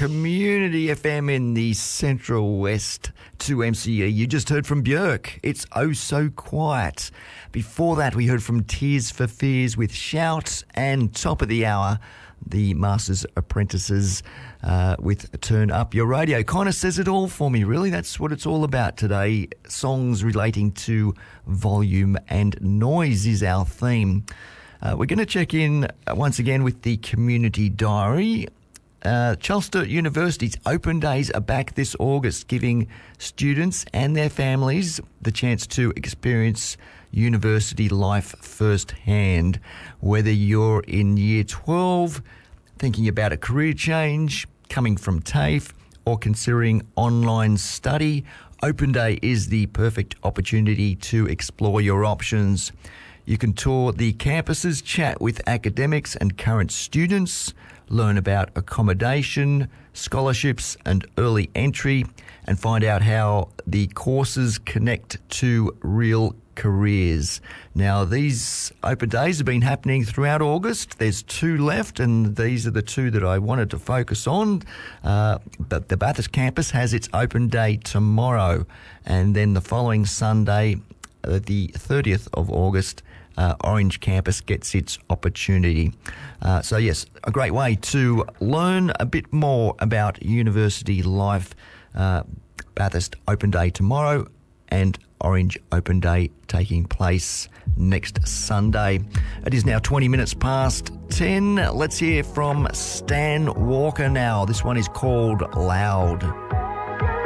Community FM in the Central West to MCE. You just heard from Björk. It's Oh So Quiet. Before that, we heard from Tears for Fears with Shout, and top of the hour, the Masters Apprentices with Turn Up Your Radio. Kind of says it all for me, really. That's what it's all about today. Songs relating to volume and noise is our theme. We're going to check in once again with the Community Diary. Charles Sturt University's open days are back this August, giving students and their families the chance to experience university life firsthand. Whether you're in Year 12, thinking about a career change, coming from TAFE, or considering online study, Open Day is the perfect opportunity to explore your options. You can tour the campuses, chat with academics and current students, learn about accommodation, scholarships and early entry, and find out how the courses connect to real careers. Now, these open days have been happening throughout August. There's 2 left, and these are the 2 that I wanted to focus on. But the Bathurst campus has its open day tomorrow, and then the following Sunday, the 30th of August, Orange campus gets its opportunity. So yes, a great way to learn a bit more about university life. Bathurst Open Day tomorrow and Orange Open Day taking place next Sunday. It is now 20 minutes past 10. Let's hear from Stan Walker now. This one is called Loud.